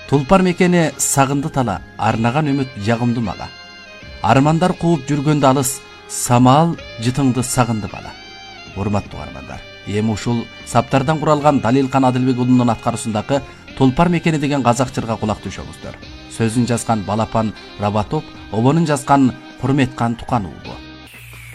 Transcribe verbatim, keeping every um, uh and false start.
Тулпар мекени сагынды тала, арнаган үмүт жагымды мага. Армандар кууп жүргөндө алыс, самал жытыңды сагынды бала. Урматтуу армандар, эми ушул саптардан куралган Далилкан Адылбек уулунун аткаруусундагы Тулпар мекени деген казак жырга кулак түшөңүздөр. Сөзүн жазган Балапан Рабатоп, обонун жазган Курметкан Тукан уулу.